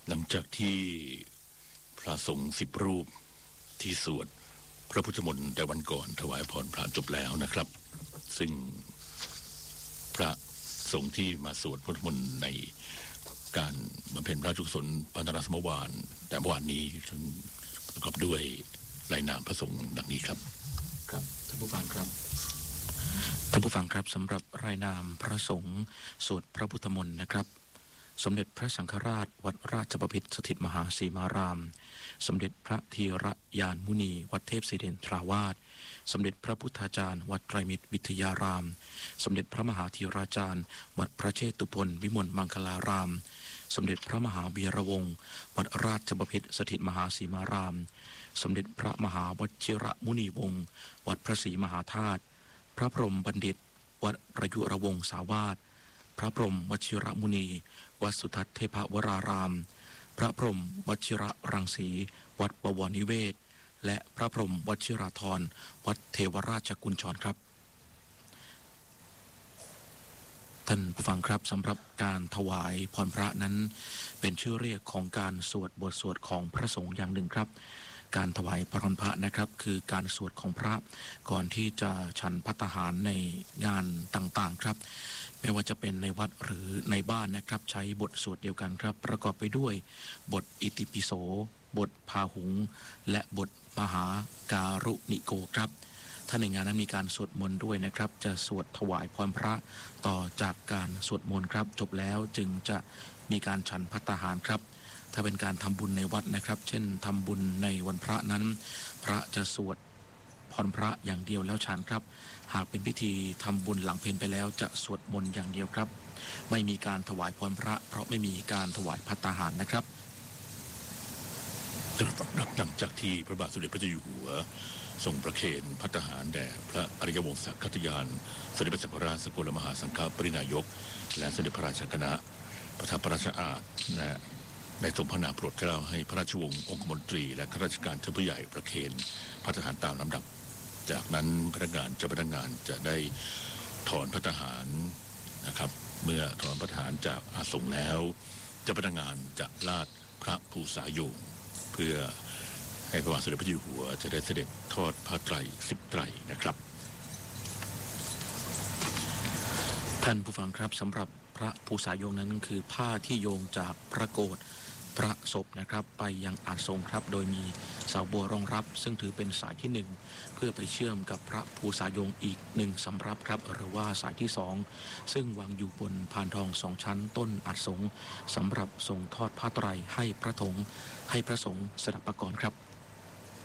หลังจากที่พระสงฆ์10 รูปที่สวดพระพุทธมนต์แต่วันก่อนถวายพรพระจบแล้วนะครับ ซึ่งพระสงฆ์ที่มาสวดพุทธมนต์ในการบำเพ็ญพระราชกุศลปานสมวานแต่เมื่อวานนี้ประกอบด้วยรายนามพระสงฆ์ดังนี้ครับครับท่านผู้ฟังครับท่านผู้ฟังครับสำหรับรายนามพระสงฆ์สวดพระพุทธมนต์นะครับสมเด็จพระสังฆราชวัดราชบพิตรสถิตมหาสีมารามสมเด็จพระธีรยานมุนีวัดเทพศิรินทราวาสสมเด็จพระพุทธาจารย์วัดไตรมิตรวิทยารามสมเด็จพระมหาธีราจารย์วัดพระเชตุพนวิมลมังคลารามสมเด็จพระมหาวีระวงศ์วัดราชบพิตรสถิตมหาสีมารามสมเด็จพระมหาวชิระมุนีวงศ์วัดพระศรีมหาธาตุพระพรหมบัณฑิตวัดประยุรวงศาวาสพระพรหมวชิระมุนีวัดสุทัศน์เทพวรารามพระพรหมวชิระรังสีวัดบวรนิเวศและพระพรหมวชิราธรวัดเทวราชกุญชรครับท่านผู้ฟังครับสำหรับการถวายพรพระนั้นเป็นชื่อเรียกของการสวดบทสวดของพระสงฆ์อย่างหนึ่งครับการถวายพรพระนะครับคือการสวดของพระก่อนที่จะฉันภัตตาหารในงานต่างๆครับไม่ว่าจะเป็นในวัดหรือในบ้านนะครับใช้บทสวดเดียวกันครับประกอบไปด้วยบทอิติปิโสบทพาหุงและบทมหาการุณิโกครับถ้าในงานนั้นมีการสวดมนต์ด้วยนะครับจะสวดถวายพรพระต่อจากการสวดมนต์ครับจบแล้วจึงจะมีการฉันภัตตาหารครับถ้าเป็นการทำบุญในวัดนะครับเช่นทำบุญในวันพระนั้นพระจะสวดพรพระอย่างเดียวแล้วฉันครับหากเป็นพิธีทำบุญหลังเพลไปแล้วจะสวดมนต์อย่างเดียวครับไม่มีการถวายพรพระเพราะไม่มีการถวายภัตตาหารนะครับหลังจากที่พระบาทสมเด็จพระเจ้าอยู่หัวทรงประเคนภัตตาหารแด่พระอริยวงศกัตยานสมเด็จพระสังฆราชสกลมหาสังฆปรินายกและสมเด็จพระราชคณะประทับพระราชอาสน์และในทรงพระนามโปรดเกล้าให้พระราชวงศ์องคมนตรีและข้าราชการชั้นผู้ใหญ่ประเคนภัตตาหารตามลำดับจากนั้นพนักงานจะได้ถอนภัตตาหารนะครับเมื่อถอนภัตตาหารจากอาสงแล้วเจ้าพนักงานจะลาดพระภูษาโยงเพื่อให้พระบาทสมเด็จพระเจ้าอยู่หัวจะได้เสด็จทอดผ้าไตร10 ไตรนะครับท่านผู้ฟังครับสำหรับพระภูษาโยงนั้นคือผ้าที่โยงจากพระโกฐพระศพนะครับไปยังอาสงครับโดยมีเสาบัวรองรับซึ่งถือเป็นสายที่1เพื่อไปเชื่อมกับพระภูษาโยงอีก1สำรับครับหรือว่าสายที่2ซึ่งวางอยู่บนพานทอง2ชั้นต้นอาสงสำหรับส่งทอดผ้าไตรให้พระสงฆ์สดับประกรณ์ครับ